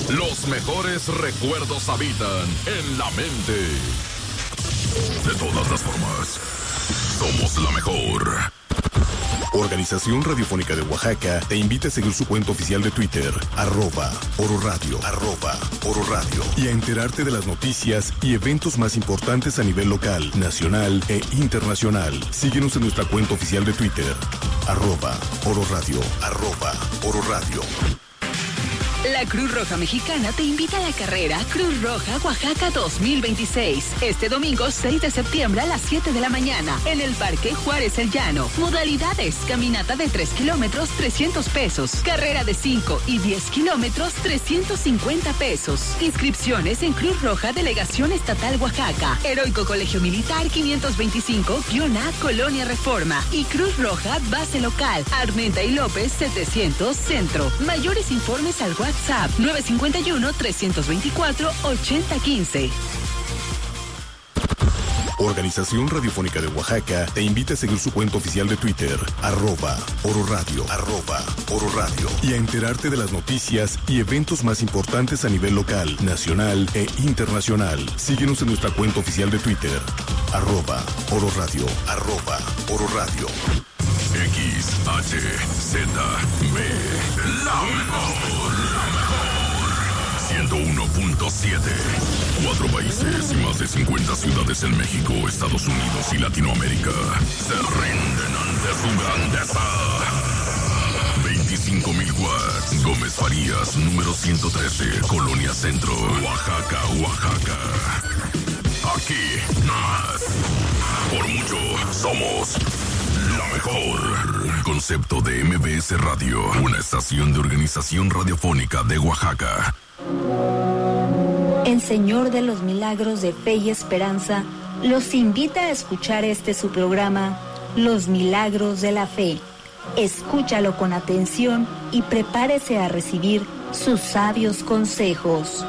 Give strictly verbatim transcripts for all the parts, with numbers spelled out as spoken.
Los mejores recuerdos habitan en la mente. De todas las formas, somos la mejor. Organización Radiofónica de Oaxaca te invita a seguir su cuenta oficial de Twitter, arroba Oro Radio, arroba Oro Radio, y a enterarte de las noticias y eventos más importantes a nivel local, nacional e internacional. Síguenos en nuestra cuenta oficial de Twitter, arroba Oro Radio, arroba Oro Radio. La Cruz Roja Mexicana te invita a la carrera Cruz Roja Oaxaca dos mil veintiséis. Este domingo seis de septiembre a las siete de la mañana en el Parque Juárez El Llano. Modalidades: caminata de tres kilómetros, trescientos pesos. Carrera de cinco y diez kilómetros, trescientos cincuenta pesos. Inscripciones en Cruz Roja Delegación Estatal Oaxaca, Heroico Colegio Militar quinientos veinticinco A, Colonia Reforma, y Cruz Roja Base Local, Armenta y López setecientos Centro. Mayores informes al WhatsApp nueve cinco uno, tres dos cuatro, ocho cero uno cinco. Organización Radiofónica de Oaxaca te invita a seguir su cuenta oficial de Twitter, arroba Oro Radio, arroba Oro Radio, y a enterarte de las noticias y eventos más importantes a nivel local, nacional e internacional. Síguenos en nuestra cuenta oficial de Twitter, arroba Oro Radio, arroba Oro Radio. X, H, Z, B, la mejor, la mejor. ciento uno punto siete. Cuatro países y más de cincuenta ciudades en México, Estados Unidos y Latinoamérica se rinden ante su grandeza. veinticinco mil watts. Gómez Farías, número ciento trece, Colonia Centro, Oaxaca, Oaxaca. Aquí, más. Por mucho, somos la mejor. Concepto de M B S Radio, una estación de Organización Radiofónica de Oaxaca. El Señor de los Milagros de Fe y Esperanza los invita a escuchar este su programa, Los Milagros de la Fe. Escúchalo con atención y prepárese a recibir sus sabios consejos.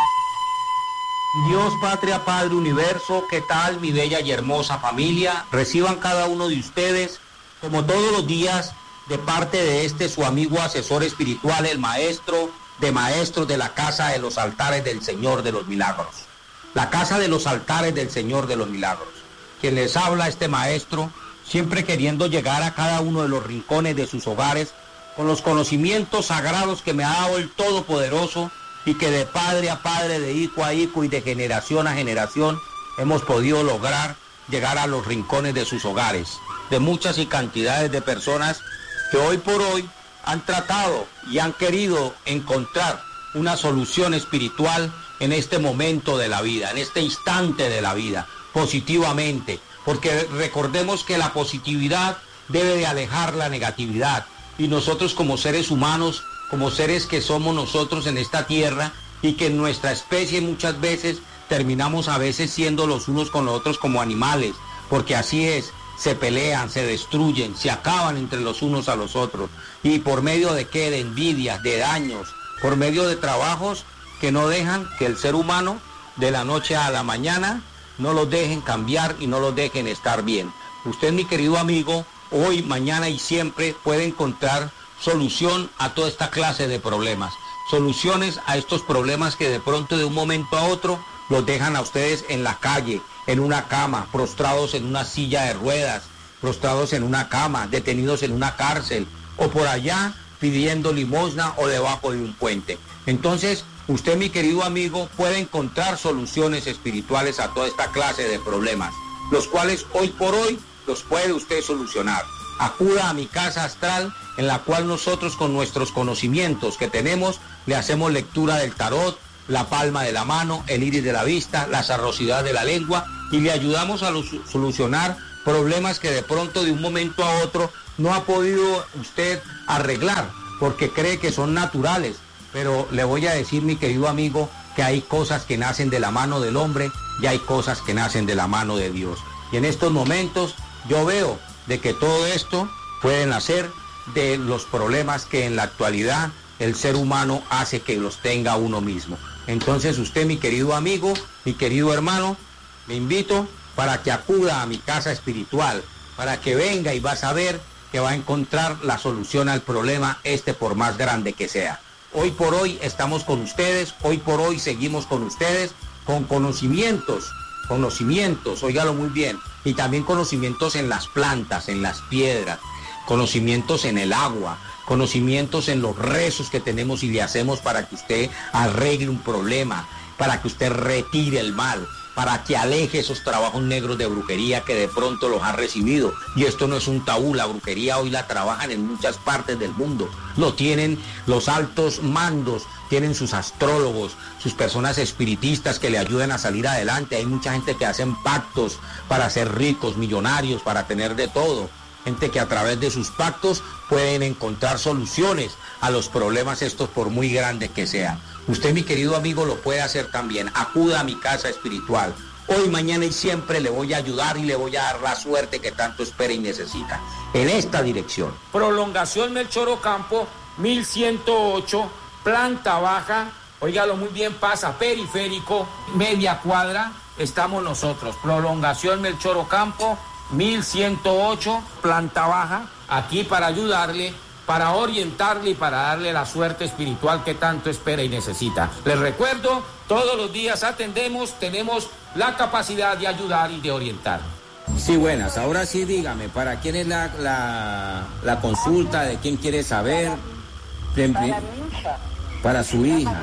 Dios, Patria, Padre, Universo, ¿qué tal, mi bella y hermosa familia? Reciban cada uno de ustedes, como todos los días, de parte de este su amigo asesor espiritual, el maestro de maestros de la Casa de los Altares del Señor de los Milagros. La Casa de los Altares del Señor de los Milagros. Quien les habla, este maestro, siempre queriendo llegar a cada uno de los rincones de sus hogares, con los conocimientos sagrados que me ha dado el Todopoderoso, y que de padre a padre, de hijo a hijo y de generación a generación hemos podido lograr llegar a los rincones de sus hogares, de muchas y cantidades de personas que hoy por hoy han tratado y han querido encontrar una solución espiritual en este momento de la vida, en este instante de la vida, positivamente, porque recordemos que la positividad debe de alejar la negatividad, y nosotros como seres humanos, como seres que somos nosotros en esta tierra, y que en nuestra especie muchas veces terminamos a veces siendo los unos con los otros como animales, porque así es, se pelean, se destruyen, se acaban entre los unos a los otros, y por medio de qué, de envidias, de daños, por medio de trabajos que no dejan que el ser humano de la noche a la mañana no los dejen cambiar y no los dejen estar bien. Usted, mi querido amigo, hoy, mañana y siempre puede encontrar solución a toda esta clase de problemas, soluciones a estos problemas que de pronto de un momento a otro los dejan a ustedes en la calle, en una cama, prostrados en una silla de ruedas, prostrados en una cama, detenidos en una cárcel, o por allá pidiendo limosna o debajo de un puente. Entonces, usted, mi querido amigo, puede encontrar soluciones espirituales a toda esta clase de problemas, los cuales hoy por hoy los puede usted solucionar. Acuda a mi casa astral, en la cual nosotros, con nuestros conocimientos que tenemos, le hacemos lectura del tarot, la palma de la mano, el iris de la vista, la sarrosidad de la lengua, y le ayudamos a solucionar problemas que de pronto, de un momento a otro, no ha podido usted arreglar, porque cree que son naturales. Pero le voy a decir, mi querido amigo, que hay cosas que nacen de la mano del hombre y hay cosas que nacen de la mano de Dios. Y en estos momentos yo veo de que todo esto puede nacer de los problemas que en la actualidad el ser humano hace que los tenga uno mismo. Entonces usted, mi querido amigo, mi querido hermano, me invito para que acuda a mi casa espiritual, para que venga y va a saber que va a encontrar la solución al problema, este por más grande que sea. Hoy por hoy estamos con ustedes, hoy por hoy seguimos con ustedes, con conocimientos, conocimientos, óigalo muy bien, y también conocimientos en las plantas, en las piedras, conocimientos en el agua, conocimientos en los rezos que tenemos y le hacemos para que usted arregle un problema, para que usted retire el mal, para que aleje esos trabajos negros de brujería que de pronto los ha recibido. Y esto no es un tabú, la brujería hoy la trabajan en muchas partes del mundo. Lo tienen los altos mandos, tienen sus astrólogos, sus personas espiritistas que le ayudan a salir adelante. Hay mucha gente que hacen pactos para ser ricos, millonarios, para tener de todo. Gente que a través de sus pactos pueden encontrar soluciones a los problemas estos por muy grandes que sean. Usted, mi querido amigo, lo puede hacer también. Acuda a mi casa espiritual. Hoy, mañana y siempre le voy a ayudar y le voy a dar la suerte que tanto espera y necesita. En esta dirección. Prolongación Melchor Ocampo, mil ciento ocho, planta baja. Óigalo muy bien, pasa periférico, media cuadra. Estamos nosotros. Prolongación Melchor Ocampo, mil ciento ocho, planta baja. Aquí para ayudarle, para orientarle y para darle la suerte espiritual que tanto espera y necesita. Les recuerdo, todos los días atendemos, tenemos la capacidad de ayudar y de orientar. Sí, buenas. Ahora sí, dígame, ¿para quién es la, la, la consulta? ¿De quién quiere saber? Para mi hija. Para su hija.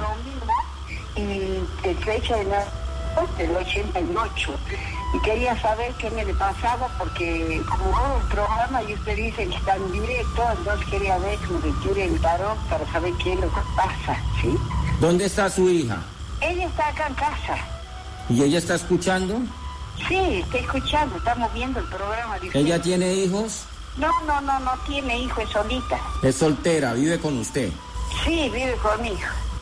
Y de fecha de la, del ochenta y ocho. Y quería saber qué me le pasaba, porque como veo el programa y usted dice que está en directo, entonces quería ver que me retire el tarot para saber qué es lo que pasa, ¿sí? ¿Dónde está su hija? Ella está acá en casa. ¿Y ella está escuchando? Sí, está escuchando, estamos viendo el programa. De ¿Ella tiene hijos? No, no, no, no tiene hijo, es solita. Es soltera, vive con usted. Sí, vive conmigo.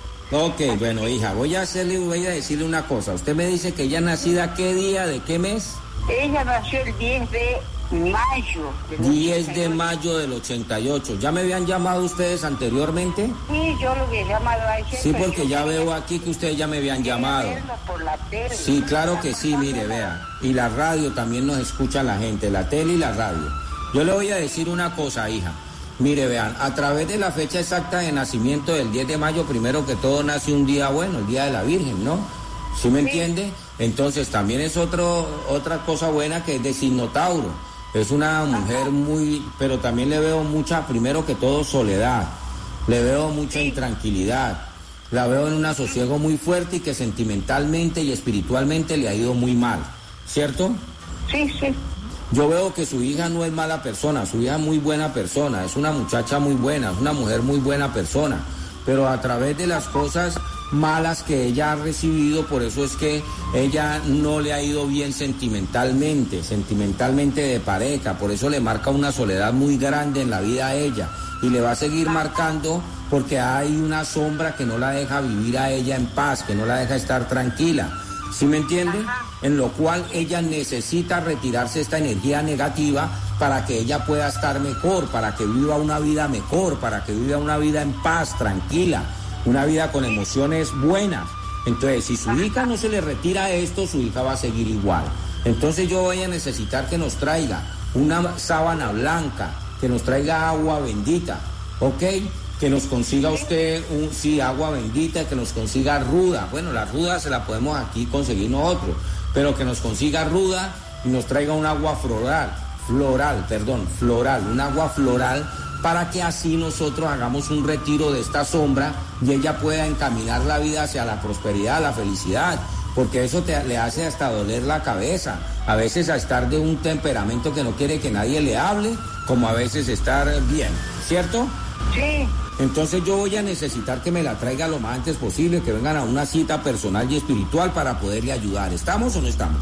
Ok, bueno, hija, voy a hacerle, voy a decirle una cosa. Usted me dice que ella nacida qué día, de qué mes. Ella nació el diez de mayo. diez de mayo del ochenta y ocho. ¿Ya me habían llamado ustedes anteriormente? Sí, yo lo había llamado a ella. Sí, porque ya veo aquí que ustedes ya me habían llamado. Por la tele. Sí, claro que sí, mire, vea. Y la radio también nos escucha la gente, la tele y la radio. Yo le voy a decir una cosa, hija. Mire, vean, a través de la fecha exacta de nacimiento del diez de mayo, primero que todo nace un día bueno, el Día de la Virgen, ¿no? ¿Sí me entiende? Entonces también es otro, otra cosa buena que es de signo Tauro. Es una mujer muy, pero también le veo mucha, primero que todo, soledad. Le veo mucha intranquilidad. La veo en un asosiego muy fuerte y que sentimentalmente y espiritualmente le ha ido muy mal, ¿cierto? Sí, sí. Yo veo que su hija no es mala persona, su hija es muy buena persona, es una muchacha muy buena, es una mujer muy buena persona, pero a través de las cosas malas que ella ha recibido, por eso es que ella no le ha ido bien sentimentalmente, sentimentalmente de pareja, por eso le marca una soledad muy grande en la vida a ella y le va a seguir marcando porque hay una sombra que no la deja vivir a ella en paz, que no la deja estar tranquila. ¿Sí me entiende? En lo cual ella necesita retirarse esta energía negativa para que ella pueda estar mejor, para que viva una vida mejor, para que viva una vida en paz, tranquila, una vida con emociones buenas. Entonces, si su hija no se le retira esto, su hija va a seguir igual. Entonces yo voy a necesitar que nos traiga una sábana blanca, que nos traiga agua bendita, ¿ok? Que nos consiga usted, un, sí, agua bendita, que nos consiga ruda. Bueno, la ruda se la podemos aquí conseguir nosotros, pero que nos consiga ruda y nos traiga un agua floral, floral, perdón, floral, un agua floral, para que así nosotros hagamos un retiro de esta sombra y ella pueda encaminar la vida hacia la prosperidad, la felicidad, porque eso te, le hace hasta doler la cabeza, a veces a estar de un temperamento que no quiere que nadie le hable, como a veces estar bien, ¿cierto? Sí. Entonces yo voy a necesitar que me la traiga lo más antes posible, que vengan a una cita personal y espiritual para poderle ayudar. ¿Estamos o no estamos?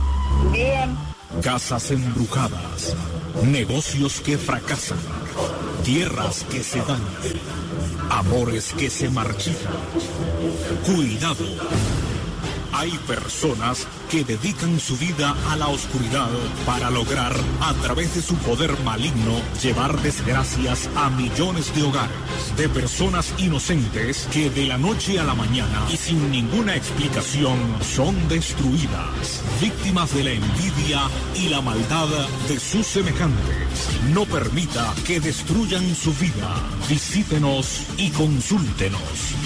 Bien. Casas embrujadas, negocios que fracasan, tierras que se dañan, amores que se marchitan. Cuidado. Hay personas que dedican su vida a la oscuridad para lograr, a través de su poder maligno, llevar desgracias a millones de hogares, de personas inocentes que de la noche a la mañana y sin ninguna explicación son destruidas, víctimas de la envidia y la maldad de sus semejantes. No permita que destruyan su vida. Visítenos y consúltenos.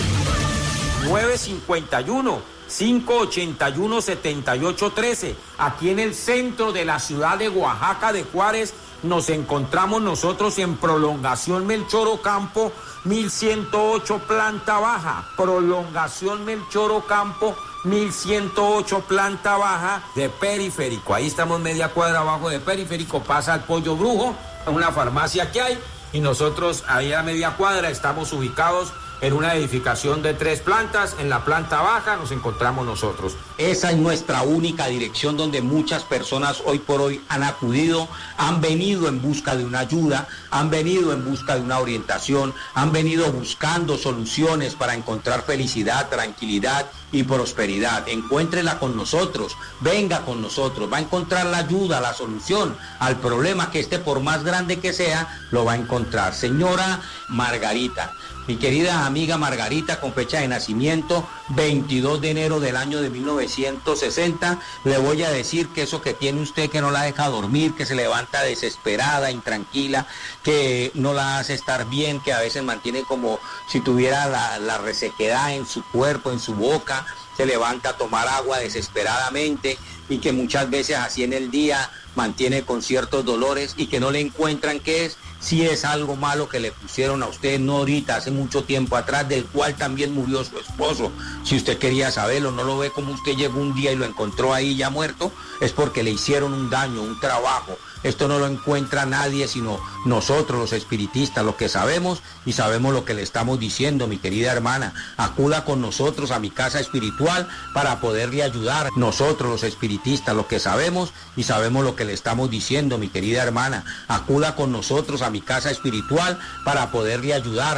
nueve cinco uno, cinco ocho uno, siete ocho uno tres. Aquí en el centro de la ciudad de Oaxaca de Juárez nos encontramos nosotros en Prolongación Melchor Ocampo, mil ciento ocho, planta baja. Prolongación Melchor Ocampo, mil ciento ocho, planta baja, de Periférico. Ahí estamos media cuadra abajo de Periférico, pasa el Pollo Brujo, una farmacia que hay, y nosotros ahí a media cuadra estamos ubicados en una edificación de tres plantas. En la planta baja nos encontramos nosotros. Esa es nuestra única dirección donde muchas personas hoy por hoy han acudido, han venido en busca de una ayuda, han venido en busca de una orientación, han venido buscando soluciones para encontrar felicidad, tranquilidad y prosperidad. Encuéntrela con nosotros, venga con nosotros, va a encontrar la ayuda, la solución al problema que esté, por más grande que sea, lo va a encontrar. Señora Margarita, mi querida amiga Margarita, con fecha de nacimiento veintidós de enero del año de mil novecientos sesenta, le voy a decir que eso que tiene usted, que no la deja dormir, que se levanta desesperada, intranquila, que no la hace estar bien, que a veces mantiene como si tuviera la, la resequedad en su cuerpo, en su boca, se levanta a tomar agua desesperadamente, y que muchas veces así en el día mantiene con ciertos dolores y que no le encuentran qué es, si es algo malo que le pusieron a usted, no ahorita, hace mucho tiempo atrás, del cual también murió su esposo. Si usted quería saberlo, no lo ve como usted llegó un día y lo encontró ahí ya muerto, es porque le hicieron un daño, un trabajo. Esto no lo encuentra nadie sino nosotros los espiritistas, los que sabemos y sabemos lo que le estamos diciendo, mi querida hermana. Acuda con nosotros a mi casa espiritual para poderle ayudar. Nosotros los espiritistas, los que sabemos y sabemos lo que le estamos diciendo, mi querida hermana. Acuda con nosotros a mi casa espiritual para poderle ayudar.